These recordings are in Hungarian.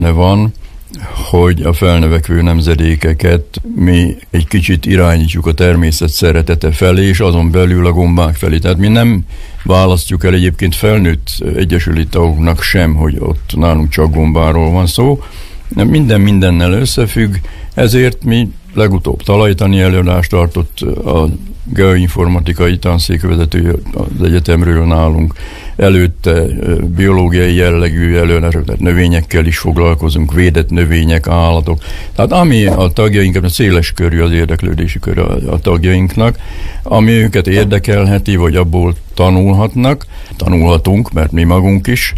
van, hogy a felnövekvő nemzedékeket mi egy kicsit irányítjuk a természet szeretete felé, és azon belül a gombák felé. Tehát mi nem választjuk el egyébként felnőtt egyesüli tagoknak sem, hogy ott nálunk csak gombáról van szó. Minden mindennel összefügg, ezért mi legutóbb talajtani előadást tartott a geoinformatikai tanszékvezető az egyetemről nálunk, előtte biológiai jellegű előadások, tehát növényekkel is foglalkozunk, védett növények, állatok. Tehát ami a tagjaink, széles körű az érdeklődési kör a tagjainknak, ami őket érdekelheti, vagy abból tanulhatunk, mert mi magunk is,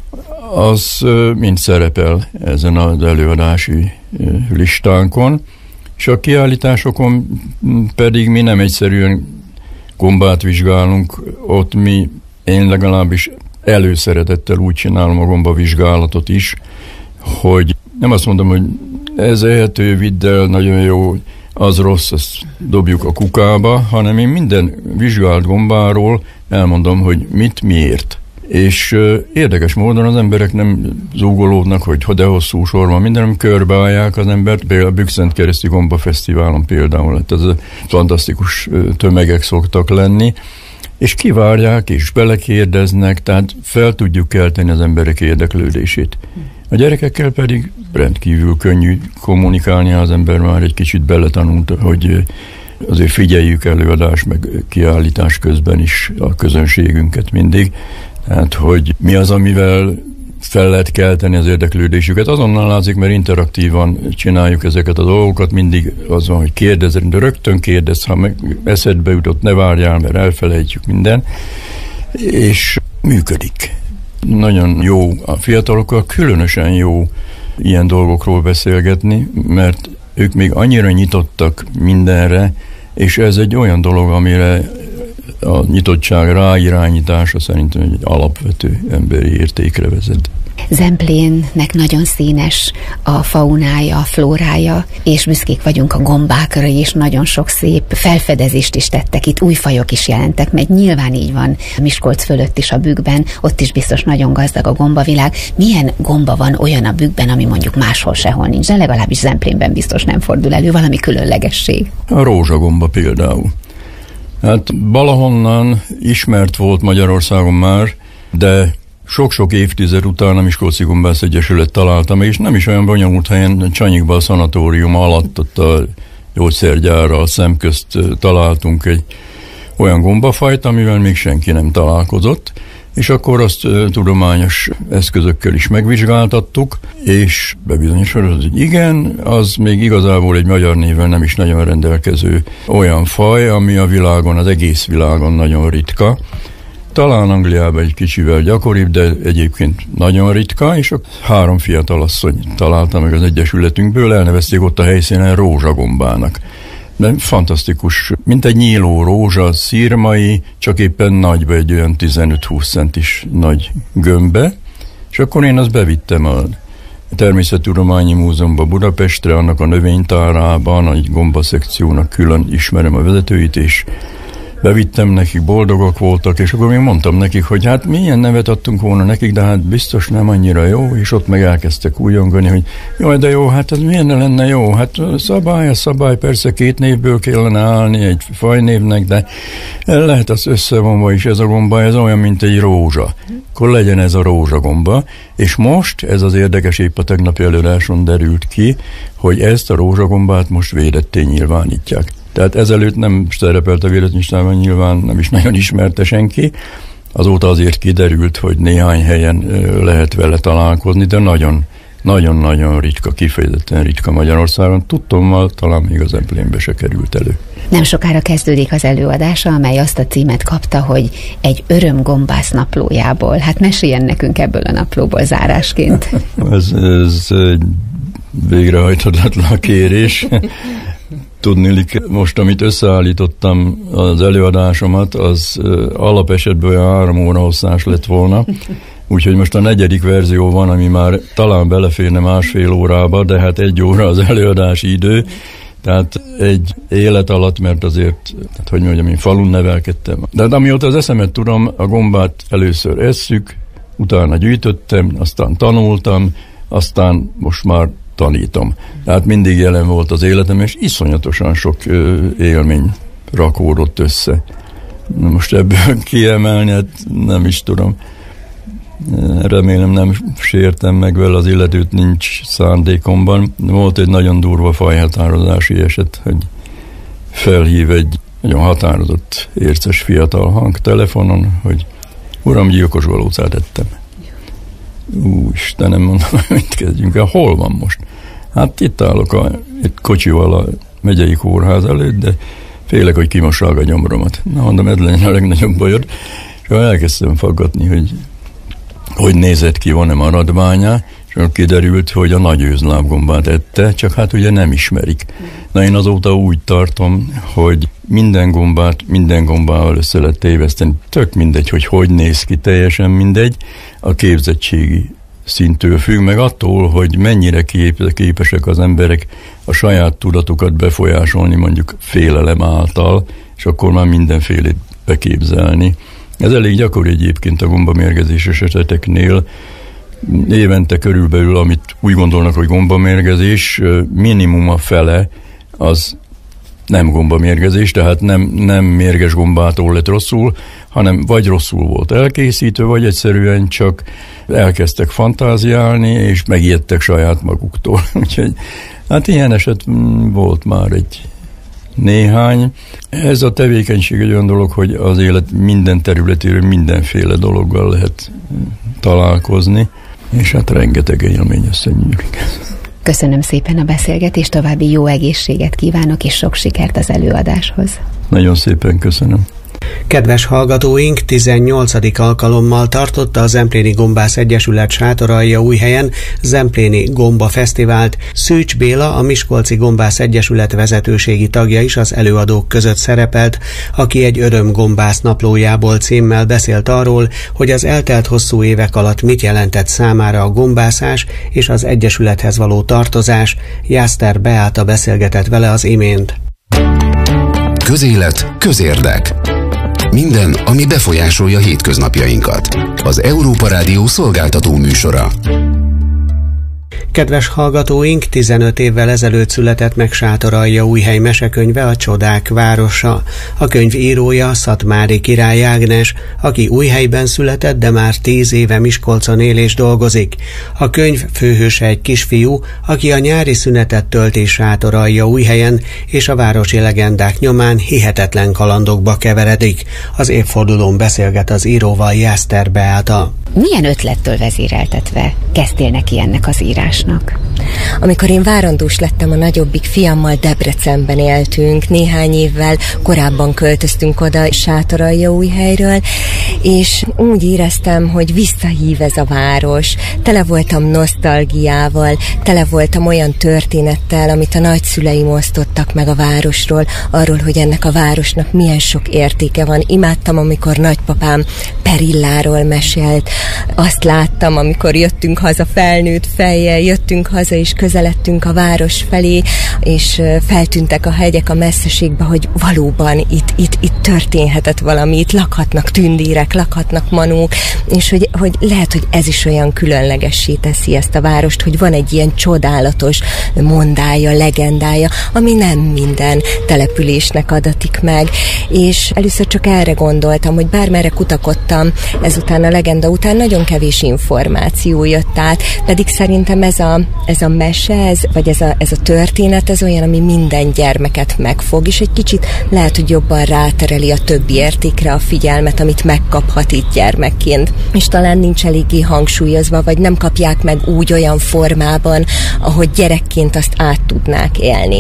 az mind szerepel ezen az előadási listánkon, és a kiállításokon pedig mi nem egyszerűen gombát vizsgálunk, ott én legalábbis előszeretettel úgy csinálom a gombavizsgálatot is, hogy nem azt mondom, hogy ez ehető, vidd el, nagyon jó, az rossz, azt dobjuk a kukába, hanem én minden vizsgált gombáról elmondom, hogy mit, miért. És érdekes módon az emberek nem zúgolódnak, hogy de hosszú sor van, mindenem körbeállják az embert, például a Bükszentkereszti Gombafesztiválon például, ez fantasztikus tömegek szoktak lenni, és kivárják, és belekérdeznek, tehát fel tudjuk kelteni az emberek érdeklődését. A gyerekekkel pedig rendkívül könnyű kommunikálni, az ember már egy kicsit beletanult, hogy azért figyeljük előadás, meg kiállítás közben is a közönségünket mindig. Tehát, hogy mi az, amivel fel lehet kelteni az érdeklődésüket. Azonnal látszik, mert interaktívan csináljuk ezeket a dolgokat, mindig az van, hogy kérdez, de rögtön kérdez, ha eszedbe jutott, ne várjál, mert elfelejtjük minden, és működik. Nagyon jó a fiatalokkal, különösen jó ilyen dolgokról beszélgetni, mert ők még annyira nyitottak mindenre, és ez egy olyan dolog, amire a nyitottság ráirányítása szerintem egy alapvető emberi értékre vezet. Zemplénnek nagyon színes a faunája, a flórája, és büszkék vagyunk a gombákra is, nagyon sok szép felfedezést is tettek, itt új fajok is jelentek meg, nyilván így van Miskolc fölött is a Bükkben, ott is biztos nagyon gazdag a gombavilág. Milyen gomba van olyan a Bükkben, ami mondjuk máshol sehol nincs, de legalábbis Zemplénben biztos nem fordul elő, valami különlegesség? A rózsagomba például. Hát valahonnan ismert volt Magyarországon már, de sok-sok évtized után a Miskolci Gombász Egyesület találta meg, és nem is olyan bonyolult helyen, Csanyikban a szanatórium alatt, ott a gyógyszergyárral szemközt találtunk egy olyan gombafajt, amivel még senki nem találkozott, és akkor azt tudományos eszközökkel is megvizsgáltattuk, és bebizonyosodott, hogy igen, az még igazából egy magyar néven nem is nagyon rendelkező olyan faj, ami a világon, az egész világon nagyon ritka. Talán Angliában egy kicsivel gyakoribb, de egyébként nagyon ritka, és 3 fiatalasszony találta meg az egyesületünkből, elnevezték ott a helyszínen rózsagombának. De fantasztikus, mint egy nyíló rózsa, szirmai, csak éppen nagyba, egy olyan 15-20 centis nagy gömbbe, és akkor én azt bevittem a Természettudományi Múzeumban Budapestre, annak a növénytárában, egy gombaszekciónak külön ismerem a vezetőit, és bevittem nekik, boldogok voltak, és akkor még mondtam nekik, hogy hát milyen nevet adtunk volna nekik, de hát biztos nem annyira jó, és ott meg elkezdtek újongani, hogy jaj, de jó, hát ez milyen lenne jó, hát szabály, persze 2 névből kellene állni egy fajnévnek, de el lehet az összevonva is ez a gomba, ez olyan, mint egy rózsa. Akkor legyen ez a rózsagomba, és most ez az érdekes, épp a tegnapi előadáson derült ki, hogy ezt a rózsagombát most védetté nyilvánítják. Tehát ezelőtt nem szerepelt a véletlenlistában, nyilván nem is nagyon ismerte senki. Azóta azért kiderült, hogy néhány helyen lehet vele találkozni, de nagyon-nagyon ritka, kifejezetten ritka Magyarországon. Tudtommal talán még az Zemplénbe se került elő. Nem sokára kezdődik az előadása, amely azt a címet kapta, hogy egy örömgombász naplójából. Hát meséljen nekünk ebből a naplóból zárásként. ez egy végrehajthatatlan kérés. Tudniillik, most, amit összeállítottam az előadásomat, az alapesetben olyan 3 óra hosszás lett volna. Úgyhogy most a 4. verzió van, ami már talán beleférne 1,5 órába, de hát 1 óra az előadási idő. Tehát egy élet alatt, mert azért, hát hogy mondjam, én falun nevelkedtem. De hát amióta az eszemet tudom, a gombát először esszük, utána gyűjtöttem, aztán tanultam, aztán most már tanítom. Tehát mindig jelen volt az életem, és iszonyatosan sok élmény rakódott össze. Most ebből kiemelni, hát nem is tudom. Remélem nem sértem meg vele az illetőt, nincs szándékomban. Volt egy nagyon durva fajhatározási eset, hogy felhív egy nagyon határozott, érces fiatal hang telefonon, hogy uram, gyilkos valócát ettem. Istenem, mondom, mit kezdjünk el, hol van most? Hát itt állok egy kocsival a megyei kórház előtt, de félek, hogy kimossák a gyomromat. Na, mondom, ez legyen a legnagyobb bajod. És elkezdtem faggatni, hogy nézett ki, van-e maradványa, és akkor kiderült, hogy a nagy őzlábgombát ette, csak hát ugye nem ismerik. Na, én azóta úgy tartom, hogy minden gombával össze lehet téveszteni. Tök mindegy, hogy néz ki, teljesen mindegy. A képzettségi szintől függ, meg attól, hogy mennyire képesek az emberek a saját tudatukat befolyásolni, mondjuk félelem által, és akkor már mindenfélét beképzelni. Ez elég gyakori egyébként a gombamérgezés eseteknél. Évente körülbelül, amit úgy gondolnak, hogy gombamérgezés, minimum a fele az nem gombamérgezés, tehát nem mérges gombától lett rosszul, hanem vagy rosszul volt elkészítve, vagy egyszerűen csak elkezdtek fantáziálni, és megijedtek saját maguktól. Úgyhogy hát ilyen eset volt már egy néhány. Ez a tevékenység egy olyan dolog, hogy az élet minden területéről mindenféle dologgal lehet találkozni, és hát rengeteg élmény összegyűlik. Köszönöm szépen a beszélgetést, további jó egészséget kívánok, és sok sikert az előadáshoz. Nagyon szépen köszönöm. Kedves hallgatóink, 18. alkalommal tartotta a Zempléni Gombász Egyesület Sátoraljaújhelyen Zempléni Gomba Fesztivált. Szűcs Béla, a Miskolci Gombász Egyesület vezetőségi tagja is az előadók között szerepelt, aki egy örömgombász naplójából címmel beszélt arról, hogy az eltelt hosszú évek alatt mit jelentett számára a gombászás és az egyesülethez való tartozás. Jászter Beáta beszélgetett vele az imént. Közélet, közérdek. Minden, ami befolyásolja hétköznapjainkat. Az Európa Rádió szolgáltató műsora. Kedves hallgatóink, 15 évvel ezelőtt született meg Sátoraljaújhely mesekönyve, A Csodák városa. A könyv írója Szatmári Király Ágnes, aki Újhelyben született, de már 10 éve Miskolcon él és dolgozik. A könyv főhőse egy kisfiú, aki a nyári szünetet tölti Sátoraljaújhelyen, és a városi legendák nyomán hihetetlen kalandokba keveredik. Az évfordulón beszélget az íróval Jászter Beáta. Milyen ötlettől vezéreltetve kezdtél neki ennek az írásnak? Amikor én várandós lettem, a nagyobbik fiammal Debrecenben éltünk, néhány évvel korábban költöztünk oda Sátoraljaújhelyről, és úgy éreztem, hogy visszahív ez a város. Tele voltam nosztalgiával, tele voltam olyan történettel, amit a nagyszüleim osztottak meg a városról, arról, hogy ennek a városnak milyen sok értéke van. Imádtam, amikor nagypapám Perilláról mesélt. Azt láttam, amikor jöttünk haza felnőtt fejjel, jöttünk haza és közeledtünk a város felé, és feltűntek a hegyek a messzeségbe, hogy valóban itt történhetett valami, itt lakhatnak tündérek, lakhatnak manók, és hogy lehet, hogy ez is olyan különlegessé teszi ezt a várost, hogy van egy ilyen csodálatos mondája, legendája, ami nem minden településnek adatik meg. És először csak erre gondoltam, hogy bármerre kutakodtam, ezután a legenda után nagyon kevés információ jött át, pedig szerintem ez a mese, vagy ez a történet, ez olyan, ami minden gyermeket megfog, és egy kicsit lehet, hogy jobban rátereli a többi értékre a figyelmet, amit megkaphat itt gyermekként. És talán nincs eléggé hangsúlyozva, vagy nem kapják meg úgy olyan formában, ahogy gyerekként azt át tudnák élni.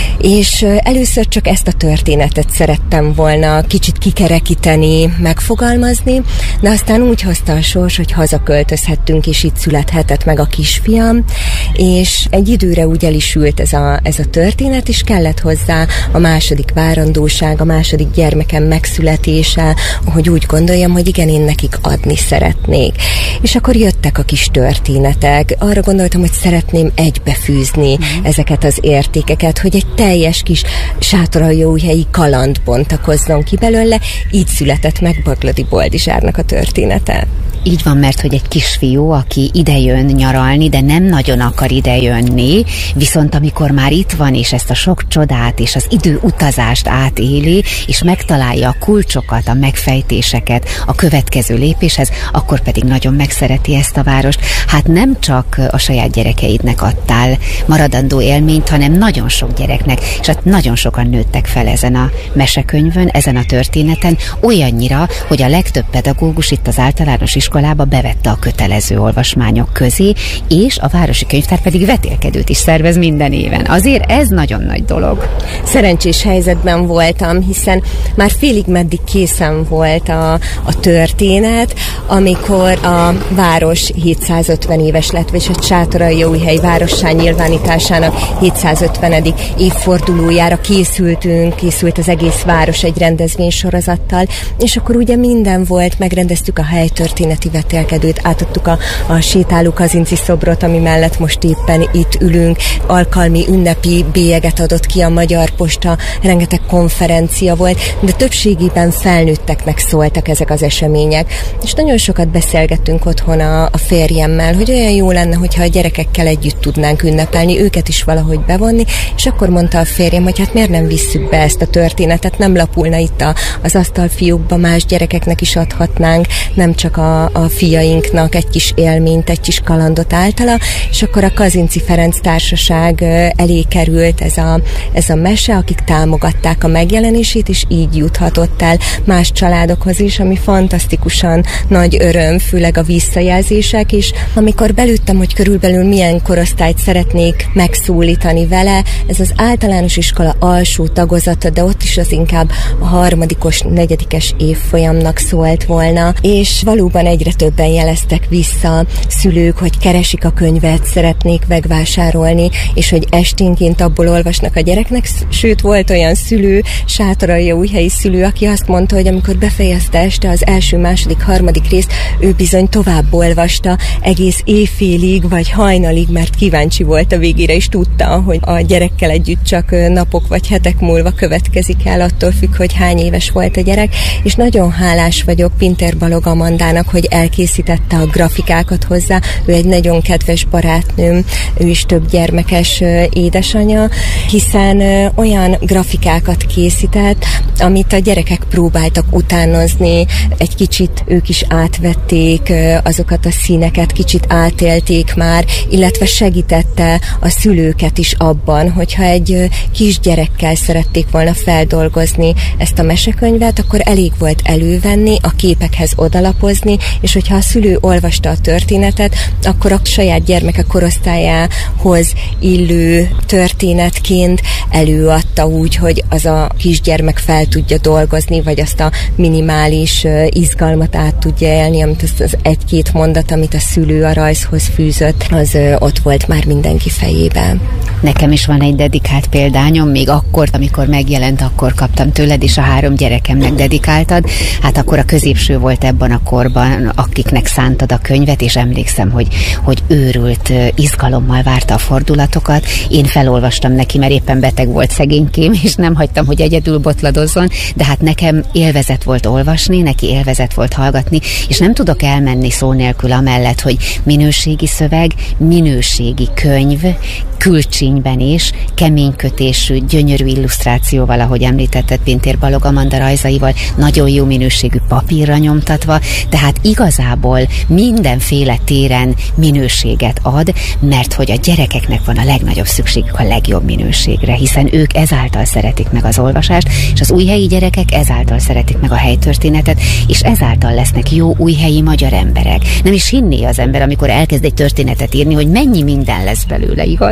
És először csak ezt a történetet szerettem volna kicsit kikerekíteni, megfogalmazni, de aztán úgy hozta a sors, hogy hazaköltözhettünk, és itt születhetett meg a kisfiam, és egy időre úgy el is ült ez a történet, és kellett hozzá a második várandóság, a második gyermekem megszületése, hogy úgy gondoljam, hogy igen, én nekik adni szeretnék. És akkor jöttek a kis történetek. Arra gondoltam, hogy szeretném egybefűzni ezeket az értékeket, hogy egy teljes kis sátoraljaújhelyi kaland bontakozzon ki belőle. Így született meg Bagladi Boldizsárnak a története. Így van, mert hogy egy kisfiú, aki idejön nyaralni, de nem nagyon akar idejönni, viszont amikor már itt van, és ezt a sok csodát, és az időutazást átéli, és megtalálja a kulcsokat, a megfejtéseket a következő lépéshez, akkor pedig nagyon megszereti ezt a várost. Hát nem csak a saját gyerekeidnek adtál maradandó élményt, hanem nagyon sok gyereknek, és hát nagyon sokan nőttek fel ezen a mesekönyvön, ezen a történeten, olyannyira, hogy a legtöbb pedagógus itt az általános iskolába bevette a kötelező olvasmányok közé, és a városi könyvtár pedig vetélkedőt is szervez minden éven. Azért ez nagyon nagy dolog. Szerencsés helyzetben voltam, hiszen már félig meddig készen volt a történet, amikor a város 750 éves lett, és a Sátoraljaújhely várossá nyilvánításának 750. évfordulójára készült az egész város egy rendezvénysorozattal, és akkor ugye minden volt, megrendeztük a helytörténeti vetélkedőt, átadtuk a sétáló Kazinczy szobrot, ami mellett most éppen itt ülünk, alkalmi ünnepi bélyeget adott ki a Magyar Posta, rengeteg konferencia volt, de többségében felnőtteknek szóltak ezek az események. És nagyon sokat beszélgettünk otthon a férjemmel, hogy olyan jó lenne, hogyha a gyerekekkel együtt tudnánk ünnepelni, őket is valahogy bevonni, és akkor mondta a férjem, hogy hát miért nem visszük be ezt a történetet, nem lapulna itt az asztalfiókba, más gyerekeknek is adhatnánk, nem csak a fiainknak egy kis élményt, egy kis kalandot általa, és akkor a Kazinczy Ferenc Társaság elé került ez a mese, akik támogatták a megjelenését, és így juthatott el más családokhoz is, ami fantasztikusan nagy öröm, főleg a visszajelzések is. Amikor belőttem, hogy körülbelül milyen korosztályt szeretnék megszólítani vele, ez az általános iskola alsó tagozata, de ott is az inkább a harmadikos, negyedikes évfolyamnak szólt volna, és valóban egyre többen jeleztek vissza szülők, hogy keresik a könyvet, szeretnék megvásárolni, és hogy esténként abból olvasnak a gyereknek, sőt volt olyan szülő, sátoraljaújhelyi szülő, aki azt mondta, hogy amikor befejezte este az első, második, harmadik részt, ő bizony tovább olvasta egész éjfélig, vagy hajnalig, mert kíváncsi volt a végére, és tudta, hogy a gyerekkel együtt csak napok vagy hetek múlva következik el, attól függ, hogy hány éves volt a gyerek, és nagyon hálás vagyok Pintér Balog Amandának, hogy elkészítette a grafikákat hozzá. Ő egy nagyon kedves barátnőm, ő is több gyermekes édesanyja, hiszen olyan grafikákat készített, amit a gyerekek próbáltak utánozni, egy kicsit ők is átvették azokat a színeket, kicsit átélték már, illetve segítette a szülőket is abban, hogyha egy kisgyerekkel szerették volna feldolgozni ezt a mesekönyvet, akkor elég volt elővenni, a képekhez odalapozni, és hogyha a szülő olvasta a történetet, akkor a saját gyermeke korosztályához illő történetként előadta úgy, hogy az a kisgyermek fel tudja dolgozni, vagy azt a minimális izgalmat át tudja élni, amit az egy-két mondat, amit a szülő a rajzhoz fűzött, az ott volt már mindenki fejében. Nekem is van egy dedikált példányom, még akkor, amikor megjelent, akkor kaptam tőled, és a 3 gyerekemnek dedikáltad. Hát akkor a középső volt ebben a korban, akiknek szántad a könyvet, és emlékszem, hogy őrült izgalommal várta a fordulatokat. Én felolvastam neki, mert éppen beteg volt szegénykém, és nem hagytam, hogy egyedül botladozzon, de hát nekem élvezet volt olvasni, neki élvezet volt hallgatni, és nem tudok elmenni szó nélkül amellett, hogy minőségi szöveg, minőségi könyv, külcsínyben is, keménykötésű, gyönyörű illusztrációval, ahogy említetted, Pintér Balog Amanda rajzaival, nagyon jó minőségű papírra nyomtatva, tehát igazából mindenféle téren minőséget ad, mert hogy a gyerekeknek van a legnagyobb szükségük a legjobb minőségre, hiszen ők ezáltal szeretik meg az olvasást, és az újhelyi gyerekek ezáltal szeretik meg a helytörténetet, és ezáltal lesznek jó újhelyi magyar emberek. Nem is hinné az ember, amikor elkezd egy történetet írni, hogy mennyi minden lesz belőle, igaz?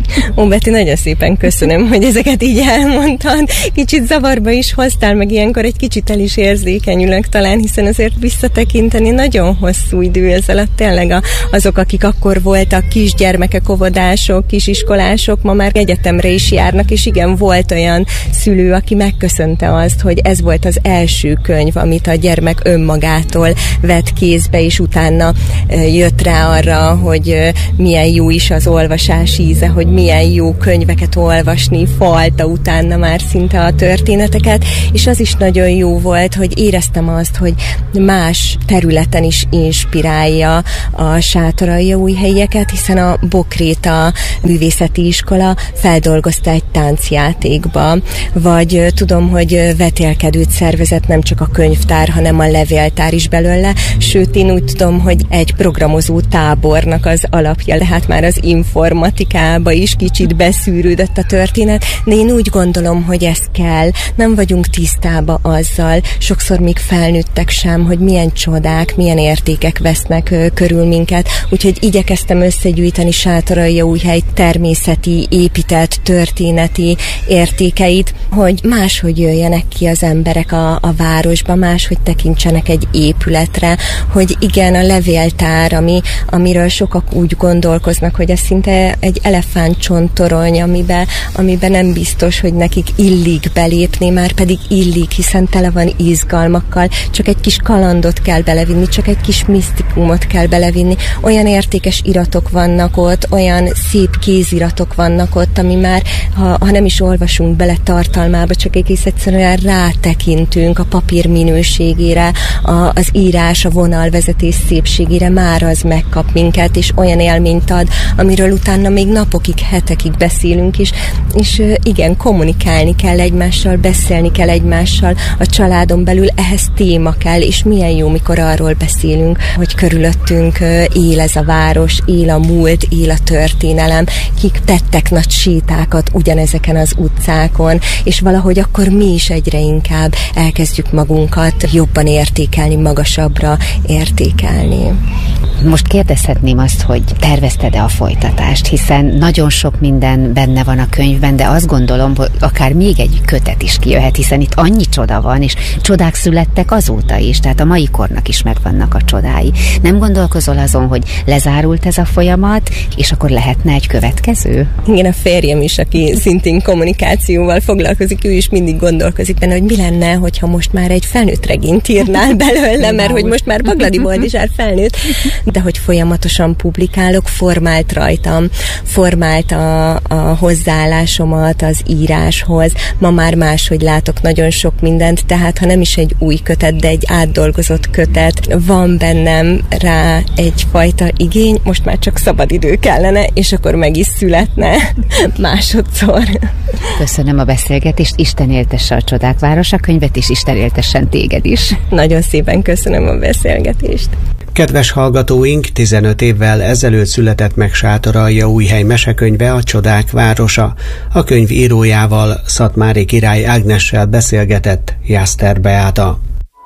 Ó, Beti, nagyon szépen köszönöm, hogy ezeket így elmondtad. Kicsit zavarba is hoztál, meg ilyenkor egy kicsit el is érzékenyülök talán, hiszen azért visszatekinteni nagyon hosszú idő ez alatt. Tényleg azok, akik akkor voltak kisgyermekek, óvodások, kisiskolások, ma már egyetemre is járnak, és igen, volt olyan szülő, aki megköszönte azt, hogy ez volt az első könyv, amit a gyermek önmagától vett kézbe, és utána jött rá arra, hogy milyen jó is az olvasás íze, hogy milyen jó könyveket olvasni, falta utána már szinte a történeteket, és az is nagyon jó volt, hogy éreztem azt, hogy más területen is inspirálja a Sátoraljaújhelyieket, hiszen a Bokréta Művészeti Iskola feldolgozta egy táncjátékba, vagy tudom, hogy vetélkedőt szervezett nem csak a könyvtár, hanem a levéltár is belőle, sőt én úgy tudom, hogy egy programozó tábornak az alapja, tehát már az informatikába is kicsit beszűrődött a történet, de én úgy gondolom, hogy ez kell. Nem vagyunk tisztába azzal, sokszor még felnőttek sem, hogy milyen csodák, milyen értékek vesznek körül minket, úgyhogy igyekeztem összegyűjteni Sátoraljaújhely természeti, épített, történeti értékeit, hogy máshogy jöjjenek ki az emberek a városba, máshogy tekintsenek egy épületre, hogy igen, a levéltár, amiről sokak úgy gondolkoznak, hogy ez szinte egy elefántcsontorony, amiben nem biztos, hogy nekik illik belépni, már pedig illik, hiszen tele van izgalmakkal, csak egy kis kalandot kell belevinni, csak egy kis misztikumot kell belevinni. Olyan értékes iratok vannak ott, olyan szép kéziratok vannak ott, ami már, ha nem is olvasunk bele tartalmába, csak egész egyszerűen rátekintünk a papír minőségére, az írás, a vonalvezetés szépségére, már az megkap minket, és olyan élményt ad, amiről utána még napokig, hetekig beszélünk is, és igen, kommunikálni kell egymással, beszélni kell egymással, a családon belül ehhez téma kell, és milyen jó, mikor arról beszélünk, hogy körülöttünk él ez a város, él a múlt, él a történelem, kik tettek nagy sétákat ugyanezeken az utcákon, és valahogy akkor mi is egyre inkább elkezdjük magunkat jobban értékelni, magasabbra értékelni. Most kérdezhetném azt, hogy tervezted-e a folytatást, hiszen nagyon sok minden benne van a könyvben, de azt gondolom, hogy akár még egy kötet is kijöhet, hiszen itt annyi csoda van, és csodák születtek azóta is, tehát a mai kornak is megvannak a csodái. Nem gondolkozol azon, hogy lezárult ez a folyamat, és akkor lehetne egy következő? Igen, a férjem is, aki szintén kommunikációval foglalkozik, ő is mindig gondolkozik benne, hogy mi lenne, hogyha most már egy felnőtt regényt írnál belőle, mert hogy most már Bagladi Boldizsár felnőtt, de hogy folyamatosan publikálok, formált rajtam, formált a hozzáállásomat az íráshoz. Ma már máshogy látok nagyon sok mindent, tehát ha nem is egy új kötet, de egy átdolgozott kötet, van bennem rá egyfajta igény, most már csak szabadidő kellene, és akkor meg is születne másodszor. Köszönöm a beszélgetést, Isten éltesse a Csodák Városa könyvet, és Isten éltessen téged is. Nagyon szépen köszönöm a beszélgetést. Kedves hallgatóink, 15 évvel ezelőtt született meg Sátoraljaújhely mesekönyve, a Csodák Városa. A könyv írójával, Szatmári király Ágnessel beszélgetett Jászter Beáta.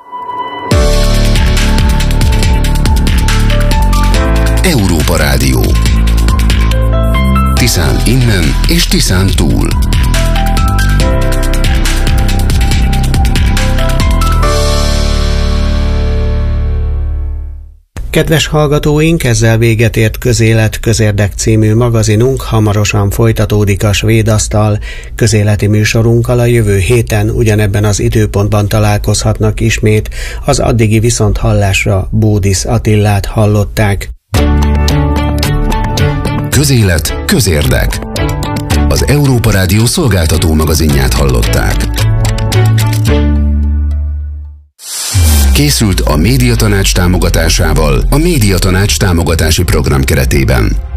Európa Rádió. Tiszán innen és Tiszán túl. Kedves hallgatóink, ezzel véget ért Közélet Közérdek című magazinunk, hamarosan folytatódik a Svéd Asztal. Közéleti műsorunkkal a jövő héten ugyanebben az időpontban találkozhatnak ismét, az addigi viszonthallásra Bódisz Attillát hallották. Közélet Közérdek. Az Európa Rádió szolgáltató magazinját hallották. Készült a Médiatanács támogatásával a Médiatanács támogatási program keretében.